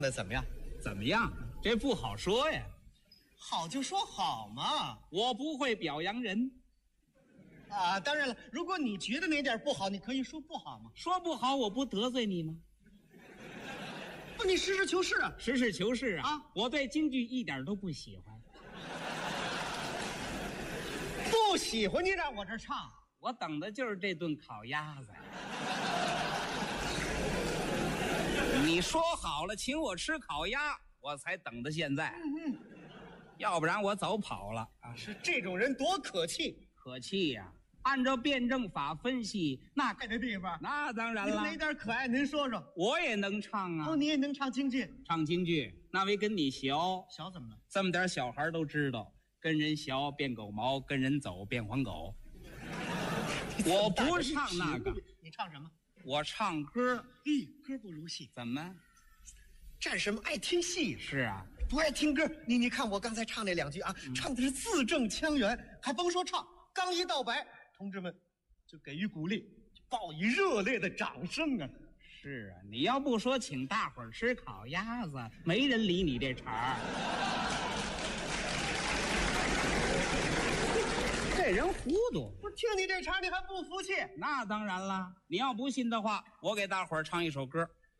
那怎么样？ 怎么样？这不好说呀。 好就说好嘛。 我不会表扬人。 啊，当然了，如果你觉得哪点不好，你可以说不好嘛。 说不好，我不得罪你吗？ 不，你实事求是啊。 实事求是啊！ 啊， 我对京剧一点都不喜欢。 不喜欢你让我这唱， 我等的就是这顿烤鸭子。你说好了请我吃烤鸭，我才等到现在。要不然我早跑了啊！ 是这种人多可气， 可气呀！按照辩证法分析，那爱的地方， 那当然了。 哪点可爱您说说。 我也能唱啊！ 哦，你也能唱京剧？ 唱京剧那为跟你学， 小怎么了？ 这么点小孩都知道，跟人学变狗毛，跟人走变黄狗。我不唱那个。 你唱什么？ 我唱歌。 歌不如戏。 怎么？ 占什么爱听戏？ 是啊， 不爱听歌。你看我刚才唱那两句啊，唱的是字正腔圆，还甭说唱，刚一道白，同志们就给予鼓励，就报以热烈的掌声啊！ 是啊，你要不说请大伙儿吃烤鸭子，没人理你这茬儿。这人糊涂。 不听你这茬，你还不服气？ 那当然了，你要不信的话，我给大伙儿唱一首歌。